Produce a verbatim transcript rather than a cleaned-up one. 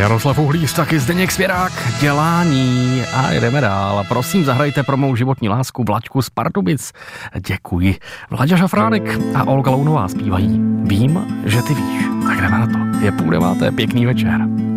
Jaroslav Uhlíř, taky Zdeněk Svěrák, Dělání a jdeme dál. A prosím, zahrajte pro mou životní lásku Vlaďku z Pardubic. Děkuji. Vláďa Šafránek a Olga Lounová zpívají Vím, že ty víš. Tak jdeme na to. Je půl deváté, pěkný večer.